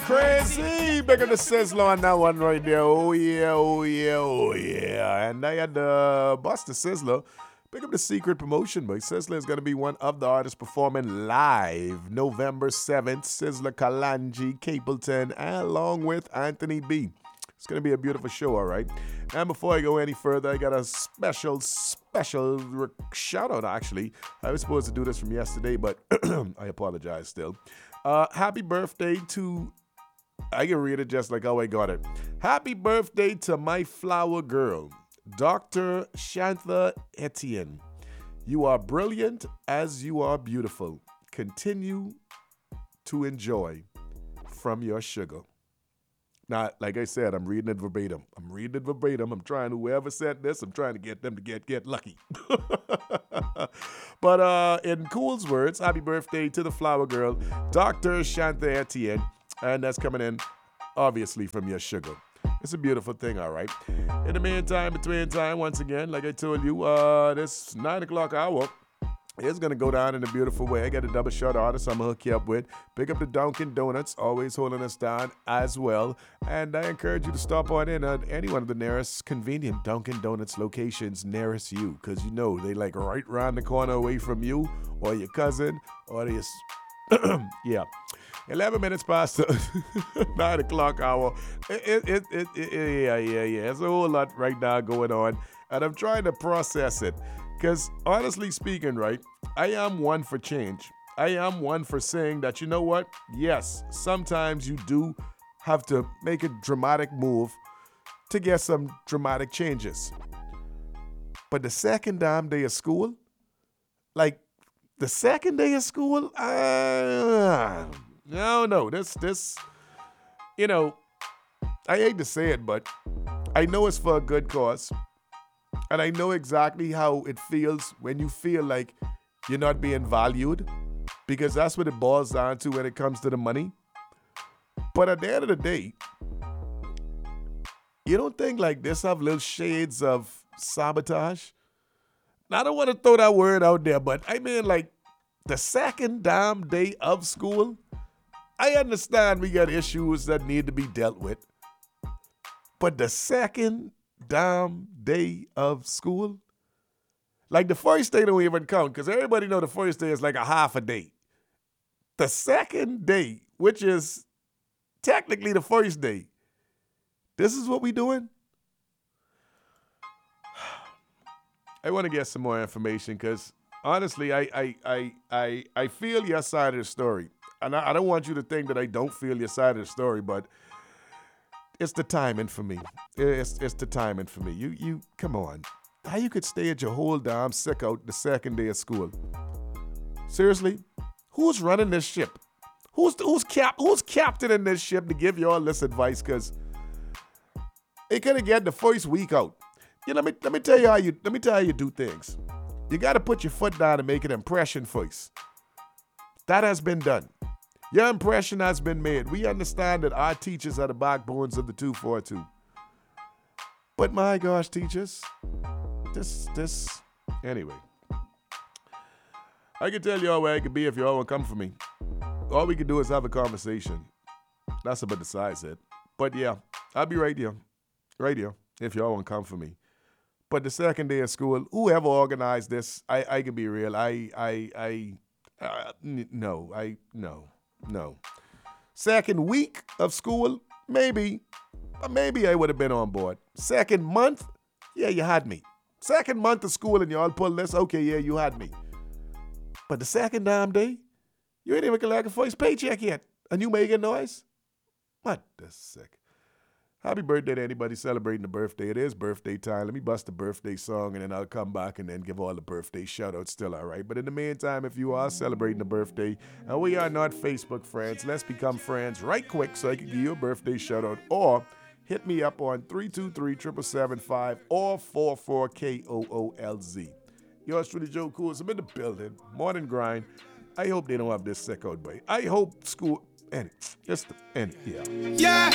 Crazy. Bigger the sizzle on that one right there. Oh yeah, oh yeah, oh yeah. And I had the Buster Sizzler. Pick up the secret promotion, but Sizzler is going to be one of the artists performing live November 7th. Sizzler Kalanji, Capleton, along with Anthony B. It's going to be a beautiful show, all right? And before I go any further, I got a special shout out, actually. I was supposed to do this from yesterday, but I apologize still. Happy birthday to, I can read it just like how I got it. Happy birthday to my flower girl, Dr. Shantha Etienne. You are brilliant as you are beautiful. Continue to enjoy from your sugar. Now, like I said, I'm reading it verbatim. I'm trying, whoever said this, I'm trying to get them to get lucky. But in Cool's words, happy birthday to the flower girl, Dr. Shantha Etienne. And that's coming in, obviously, from your sugar. It's a beautiful thing, all right. In the meantime, between time, once again, like I told you, this 9 o'clock hour is going to go down in a beautiful way. I got a double shot artist I'm going to hook you up with. Pick up the Dunkin' Donuts, always holding us down as well. And I encourage you to stop on in at any one of the nearest convenient Dunkin' Donuts locations nearest you. Because you know, they like right around the corner away from you or your cousin or your... yeah. 11 minutes past the 9 o'clock hour. Yeah. There's a whole lot right now going on. And I'm trying to process it. Because honestly speaking, right, I am one for change. I am one for saying that, you know what? Yes, sometimes you do have to make a dramatic move to get some dramatic changes. But the second damn day of school, like the second day of school, no, this, you know, I hate to say it, but I know it's for a good cause. And I know exactly how it feels when you feel like you're not being valued, because that's what it boils down to when it comes to the money. But at the end of the day, you don't think like this have little shades of sabotage? Now, I don't want to throw that word out there, but I mean like the second damn day of school, I understand we got issues that need to be dealt with. But the second damn day of school, like the first day don't even count, because everybody know the first day is like a half a day. The second day, which is technically the first day, this is what we doing? I want to get some more information because honestly, I feel your side of the story. And I don't want you to think that I don't feel your side of the story, but it's the timing for me. It's the timing for me. You come on. How you could stay at your whole damn sick out the second day of school? Seriously? Who's running this ship? Who's captain in this ship to give you all this advice? Because it could have get the first week out. You know, let me tell you how you do things. You got to put your foot down and make an impression first. That has been done. Your impression has been made. We understand that our teachers are the backbones of the 242. But my gosh, teachers, anyway. I can tell you all where I could be if you all want to come for me. All we can do is have a conversation. That's about the size it. But yeah, I'll be right here, if y'all want to come for me. But the second day of school, whoever organized this, I can be real. No. Second week of school, maybe I would have been on board. Second month, yeah, you had me. Second month of school and y'all pull this, okay, yeah, you had me. But the second damn day, you ain't even collect a first paycheck yet, and you making noise? What the sick? Happy birthday to anybody celebrating the birthday. It is birthday time. Let me bust the birthday song, and then I'll come back and then give all the birthday shout-outs still, all right? But in the meantime, if you are celebrating the birthday, and we are not Facebook friends, let's become friends right quick so I can give you a birthday shout-out. Or hit me up on 323-775 or 44KOOLZ. Yours truly, Joe Cool. I'm in the building. Morning grind. I hope they don't have this sick out, boy. I hope school... Yeah.